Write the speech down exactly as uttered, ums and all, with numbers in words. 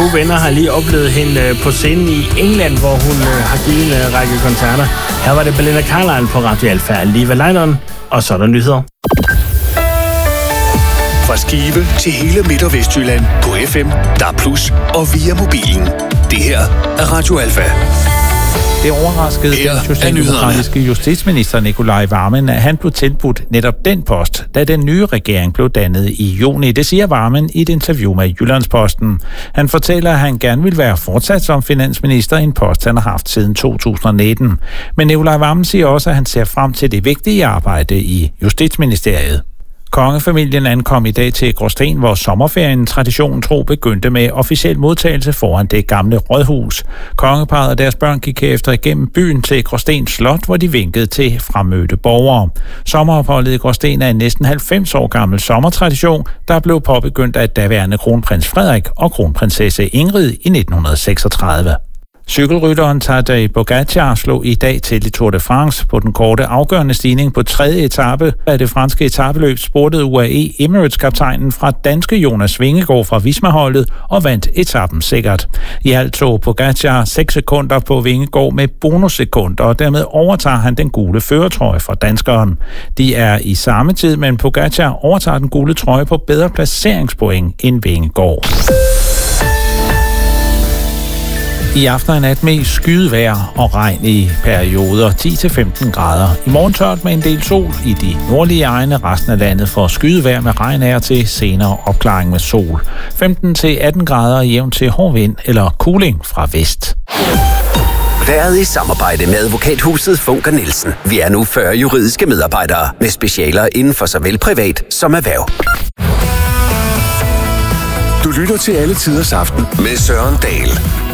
gode venner har lige oplevet hende på scenen i England, hvor hun har givet en række koncerter. Her var det Belinda Carlisle på Radio Alfa, lige ved London, og så er der nyheder. Fra Skive til hele Midt- og Vestjylland på F M, D A B plus og via mobilen. Det her er Radio Alfa. Det overraskede Her den socialdemokratiske justitsminister Nicolai Wammen, at han blev tilbudt netop den post, da den nye regering blev dannet i juni. Det siger Wammen i et interview med Jyllandsposten. Han fortæller, at han gerne vil være fortsat som finansminister i en post, han har haft siden to tusind nitten. Men Nicolai Wammen siger også, at han ser frem til det vigtige arbejde i Justitsministeriet. Kongefamilien ankom i dag til Gråsten, hvor sommerferien traditionen tro begyndte med officiel modtagelse foran det gamle rådhus. Kongeparret og deres børn gik herefter igennem byen til Gråsten Slot, hvor de vinkede til fremmødte borgere. Sommeropholdet i Gråsten er en næsten halvfems år gammel sommertradition, der blev påbegyndt af daværende kronprins Frederik og kronprinsesse Ingrid i nitten seksogtredive. Cykelrytteren Tadej Pogačar slog i dag til i Tour de France på den korte afgørende stigning på tredje etape af det franske etapeløb spurtede U A E Emirates-kaptajnen fra danske Jonas Vingegaard fra Visma-holdet og vandt etappen sikkert. I alt tog Pogačar seks sekunder på Vingegaard med bonussekunder, og dermed overtager han den gule førertrøje fra danskeren. De er i samme tid, men Pogačar overtager den gule trøje på bedre placeringspoint end Vingegaard. I aften og nat med skydevejr og regn i perioder ti til femten grader. I morgen tørt med en del sol i de nordlige egne. Resten af landet får skydevejr med regn af til senere opklaring med sol. femten til atten grader jævnt til hård vind eller cooling fra vest. Været i samarbejde med advokathuset Funker Nielsen. Vi er nu fyrre juridiske medarbejdere med specialer inden for såvel privat som erhverv. Du lytter til Alle Tiders Aften med Søren Dahl.